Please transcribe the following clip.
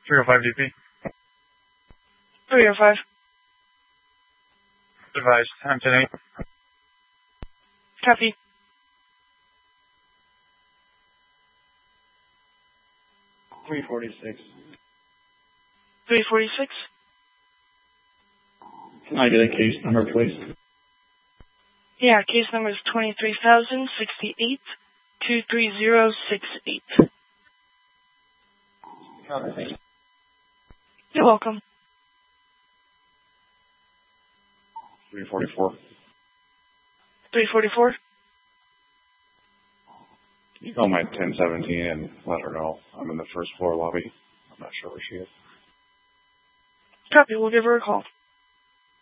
305 DP. 305. Advised. I'm 10-8. Copy. $346. 346. Can I get a case number, please? Yeah, case number is 23,068 23068. Okay. You're welcome. 344. 344. You call my 1017 and let her know I'm in the first floor lobby. I'm not sure where she is. Copy. We'll give her a call.